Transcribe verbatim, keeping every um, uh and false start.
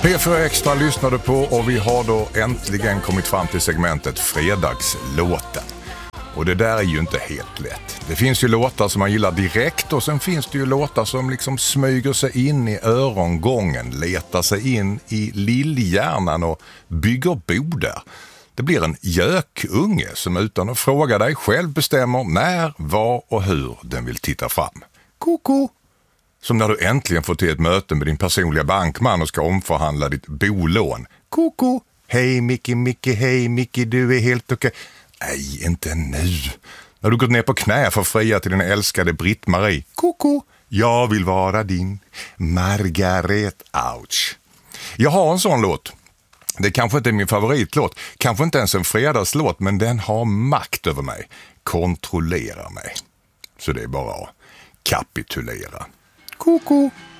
P fyra Extra lyssnade på och vi har då äntligen kommit fram till segmentet Fredagslåten. Och det där är ju inte helt lätt. Det finns ju låtar som man gillar direkt och sen finns det ju låtar som liksom smyger sig in i örongången, letar sig in i lillhjärnan och bygger bo där. Det blir en gökunge som utan att fråga dig själv bestämmer när, var och hur den vill titta fram. Koko! Som när du äntligen får till ett möte med din personliga bankman och ska omförhandla ditt bolån. Koko! Hej Micke, Micke, hej Micke, du är helt okej. Nej, inte nu. När du gått ner på knä för att fria till din älskade Britt-Marie. Koko! Jag vill vara din Margaret. Ouch. Jag har en sån låt. Det kanske inte är min favoritlåt. Kanske inte ens en fredagslåt, men den har makt över mig. Kontrollerar mig. Så det är bara att kapitulera. Koko!